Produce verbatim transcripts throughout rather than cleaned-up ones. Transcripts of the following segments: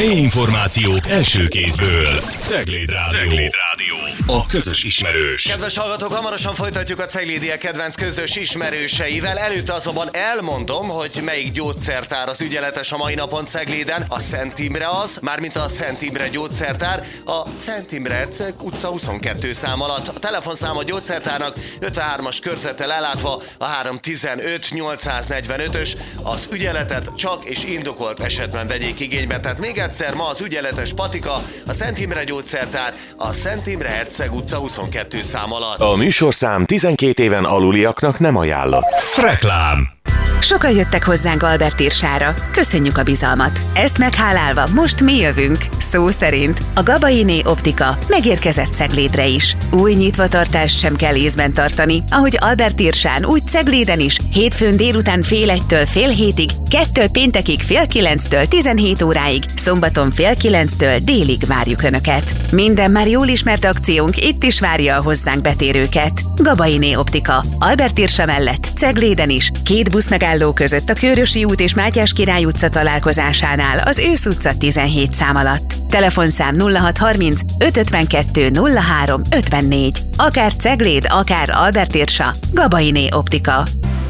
Információk első kézből. Cegléd Rádió. Cegléd Rádió. A közös ismerős. Kedves hallgatók, hamarosan folytatjuk a Ceglédiek kedvenc közös ismerőseivel. Előtte azonban elmondom, hogy melyik gyógyszertár az ügyeletes a mai napon Cegléden. A Szent Imre az, mármint a Szent Imre gyógyszertár, a Szent Imre utca huszonkettő szám alatt. A telefonszám a gyógyszertárnak ötvenhármas körzettel ellátva a háromszáztizenöt nyolcszáznegyvenötös. Az ügyeletet csak és indokolt esetben vegyék igénybe. Tehát még egyszer, ma az ügyeletes patika, a Szent Imre gyógyszertár, a Szent Imre Herceg utca huszonkettő szám alatt. A műsorszám tizenkét éven aluliaknak nem ajánlott. Reklám. Sokan jöttek hozzánk Albert Irsára. Köszönjük a bizalmat. Ezt meghálálva most mi jövünk. Szó szerint a Gabainé Optika megérkezett Ceglédre is. Új nyitvatartást sem kell észben tartani, ahogy Albert Irsán, úgy Cegléden is. Hétfőn délután fél egytől fél hétig, kettől péntekig fél kilenctől tizenhét óráig, szombaton fél kilenctől délig várjuk Önöket. Minden már jól ismert akciónk itt is várja a hozzánk betérőket. Gabainé Optika. Albert Irsa mellett Cegléden is. Két busz megálló között a Kőrösi út és Mátyás Király utca találkozásánál az Ősz utca tizenhét szám alatt. Telefonszám nulla hat harminc öt ötvenkettő nulla három ötvennégy. Akár Cegléd, akár Albert Irsa. Gabainé Optika.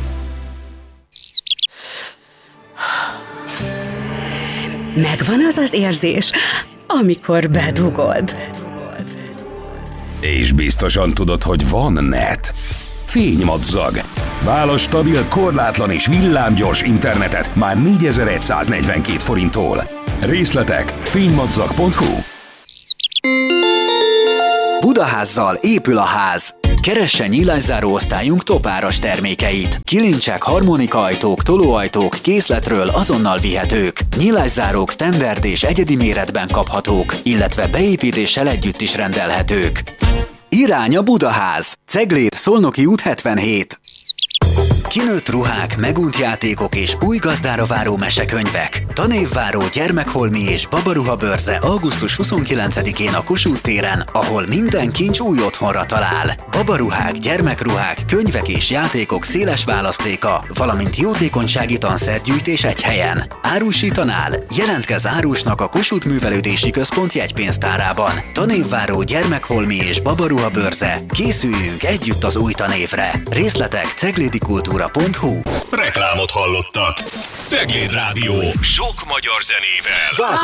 Megvan az az érzés, amikor bedugod. És biztosan tudod, hogy van net. Fénymadzag. Válasz stabil, korlátlan és villámgyors internetet már négyezer-száznegyvenkét forinttól. Részletek fénymadzag pont hu. Budaházzal épül a ház. Keresse nyílászáró osztályunk topáras termékeit. Kilincsek, harmonikaajtók, tolóajtók készletről azonnal vihetők. Nyílászárók standard és egyedi méretben kaphatók, illetve beépítéssel együtt is rendelhetők. Irány a Budaház. Cegléd, Szolnoki út hetvenhét. Kinőtt ruhák, megunt játékok és új gazdára váró mesekönyvek. Tanévváró gyermekholmi és babaruha bőrze augusztus huszonkilencedikén a Kossuth téren, ahol minden kincs új otthonra talál. Babaruhák, gyermekruhák, könyvek és játékok széles választéka, valamint jótékonysági tanszergyűjtés egy helyen. Árusítanál? Jelentkezz árusnak a Kossuth Művelődési Központ jegypénztárában. Tanévváró gyermekholmi és babaruha bőrze. Készüljünk együtt az új tanévre. Részletek ceglédikultúra pont hu. Reklámot hallottak. Cegléd Rádió. Sok magyar zenével.